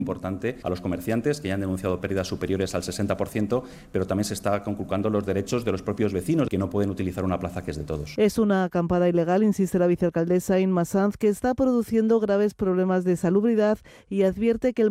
Importante a los comerciantes que ya han denunciado pérdidas superiores al 60%, pero también se está conculcando los derechos de los propios vecinos que no pueden utilizar una plaza que es de todos. Es una acampada ilegal, insiste la vicealcaldesa Inma Sanz, que está produciendo graves problemas de salubridad y advierte que el